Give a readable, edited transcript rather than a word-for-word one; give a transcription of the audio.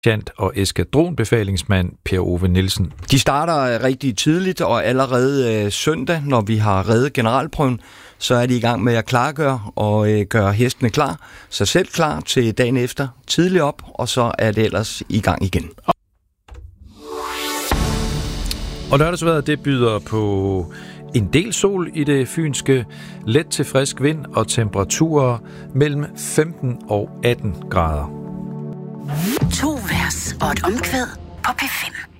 og eskadronbefalingsmand Per Ove Nielsen. De starter rigtig tidligt, og allerede søndag, når vi har reddet generalprøven, så er de i gang med at klargøre og gøre hestene klar. Så selv klar til dagen efter, tidligt op, og så er det ellers i gang igen. Og lørdagsvejret, det byder på en del sol i det fynske, let til frisk vind og temperaturer mellem 15 og 18 grader. 2 vers og et omkvæd på P5.